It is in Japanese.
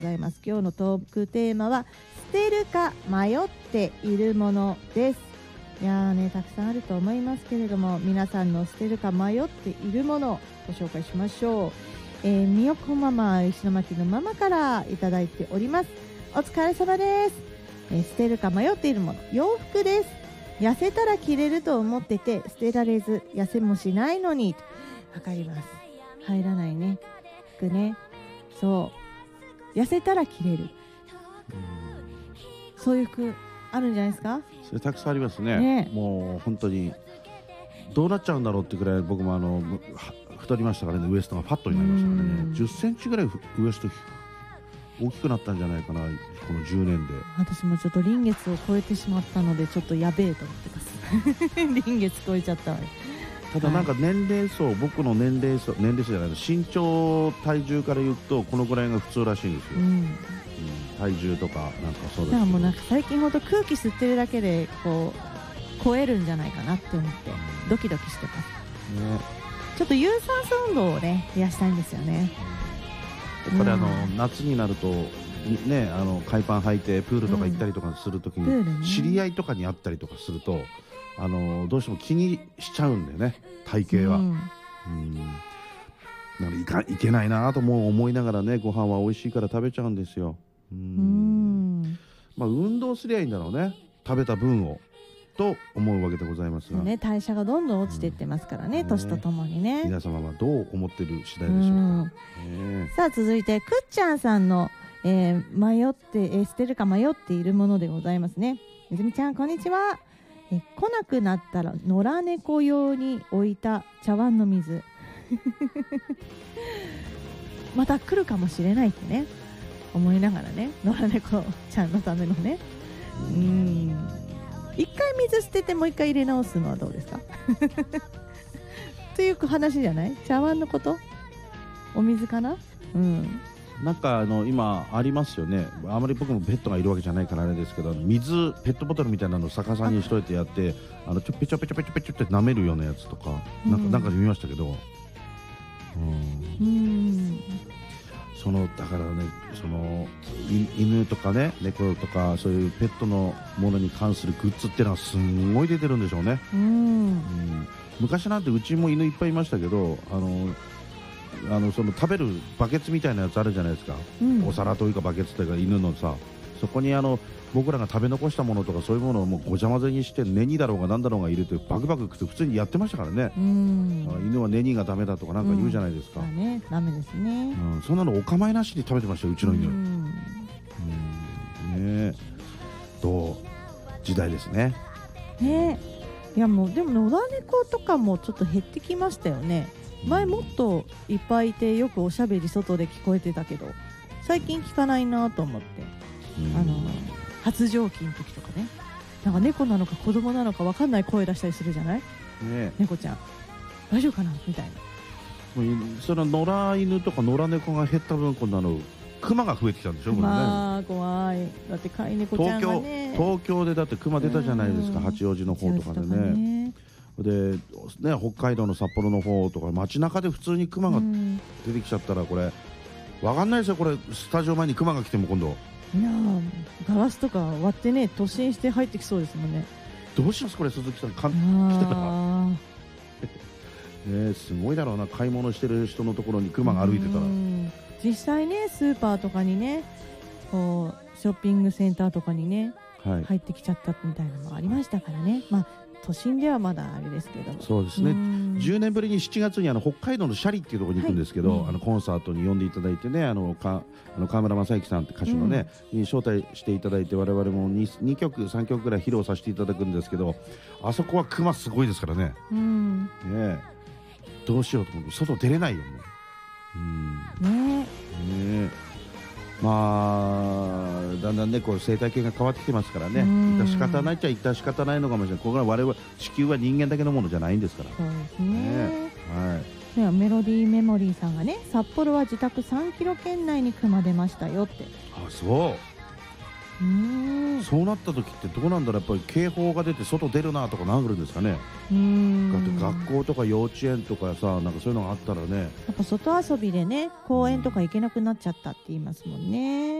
ございます。今日のトークテーマは捨てるか迷っているものです。いやーね、たくさんあると思いますけれども、皆さんの捨てるか迷っているものをご紹介しましょう。みよこママ、石巻のママからいただいております。お疲れ様です。捨てるか迷っているもの、洋服です。痩せたら着れると思ってて捨てられず、痩せもしないのに。わかります。入らないね、服ね。そう痩せたら着れる、そういう服あるんじゃないですか。 それたくさんありますね。もう本当にどうなっちゃうんだろうってくらい、僕も太りましたからね。ウエストがパッとになりましたからね。10センチぐらいウエスト大きくなったんじゃないかな、この10年で。 私もちょっと臨月を超えてしまったので、ちょっとやべえと思ってます臨月超えちゃったわ。 ただなんか年齢層、僕の年齢層じゃないの、身長体重から言うとこのぐらいが普通らしいんですよ。体重とかなんかそうです。だからもうなんか最近ほど空気吸ってるだけでこう超えるんじゃないかなって思ってドキドキしてますね。ちょっと有酸素運動をね増やしたいんですよね。 やっぱり夏になるとね、海パン履いてプールとか行ったりとかするときに、知り合いとかに会ったりとかするとどうしても気にしちゃうんだよね、体型は。なんかいけないなとも思いながらね、ご飯は美味しいから食べちゃうんですよ。まあ運動すりゃいいんだろうね、食べた分をと思うわけでございますが、 代謝がどんどん落ちていってますからね、年とともにね。 皆様はどう思ってる次第でしょうか。 さあ続いてくっちゃんさんの、迷って、捨てるか迷っているものでございますね。いずみちゃんこんにちは。来なくなったら野良猫用に置いた茶碗の水また来るかもしれないってね思いながらね、野良猫ちゃんのためのね、一回水捨ててもう一回入れ直すのはどうですかという話じゃない？茶碗のこと？お水かな？ なんか今ありますよね。あまり僕もペットがいるわけじゃないからあれですけど、水ペットボトルみたいなのを逆さにしといてやって、ペチョペチョペチョペチョって舐めるようなやつとか、なんかで見ましたけど、だからね、犬とかね、猫とかそういうペットのものに関するグッズっていうのはすんごい出てるんでしょうね。昔なんてうちも犬いっぱいいましたけど、その食べるバケツみたいなやつあるじゃないですか、お皿というかバケツというか犬のさ、そこに僕らが食べ残したものとかそういうものをもうごちゃ混ぜにしてネギだろうがなんだろうが入れてバクバク食って普通にやってましたからね。犬はネギがダメだとかなんか言うじゃないですか。 ダメですね。 そんなのお構いなしに食べてましたよ、うちの犬。時代ですね。 いやもうでも野良猫とかもちょっと減ってきましたよね。前もっといっぱいいてよくおしゃべり外で聞こえてたけど、最近聞かないなと思って、発情期の時とかね、なんか猫なのか子供なのか分かんない声出したりするじゃない、猫ちゃん大丈夫かなみたいな。 その野良犬とか野良猫が減った分、今度クマが増えてきたんでしょ。 まあ怖い。だって飼い猫ちゃんがね、 東京でだってクマ出たじゃないですか、八王子の方とかでね。でね、北海道の札幌の方とか街中で普通にクマが出てきちゃったら、これわかんないですよ。これスタジオ前にクマが来ても今度、 いやガラスとか割ってね突進して入ってきそうですもんね。 どうしますこれ、鈴木さん来たらね、すごいだろうな、買い物してる人のところにクマが歩いてたら。 実際ね、スーパーとかにね、こうショッピングセンターとかにね、入ってきちゃったみたいなのもありましたからね。まあ都心ではまだあれですけども。 そうですね。10年ぶりに7月に北海道の斜里っていうところに行くんですけど、コンサートに呼んでいただいてね、川村正幸さんって歌手のね、に招待していただいて、我々も 2曲3曲ぐらい披露させていただくんですけど、あそこはクマすごいですからね。ね、どうしようと思って外出れないよもう。まあだんだんね、こう生態系が変わってきてますからね、致し方ないっちゃ致し方ないのかもしれない。ここは我々地球は人間だけのものじゃないんですから。 そうですね。ではメロディーメモリーさんがね、札幌は自宅3キロ圏内にクマ出ましたよって。 あ、そう。 そうなった時ってどうなんだろう、やっぱり警報が出て外出るなとかなるんですかね。だって学校とか幼稚園とかさ、なんかそういうのがあったらね、 やっぱ外遊びでね、公園とか行けなくなっちゃったって言いますもんね。